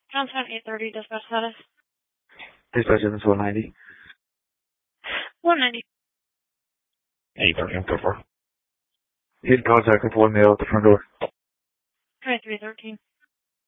Johnstown 830, dispatch status. Dispatch is 190. 190. 830, so far. He's in contact with one male at the front door. Try 313.